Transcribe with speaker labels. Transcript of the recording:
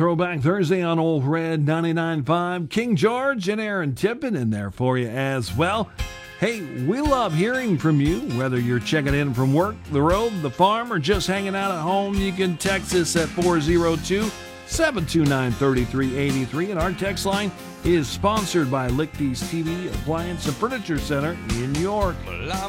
Speaker 1: Throwback Thursday on Old Red 99.5. King George and Aaron Tippin in there for you as well. Hey, we love hearing from you, whether you're checking in from work, the road, the farm, or just hanging out at home. You can text us at 402-729-3383, and our text line is sponsored by Lichty's TV Appliance and Furniture Center in York.
Speaker 2: Well,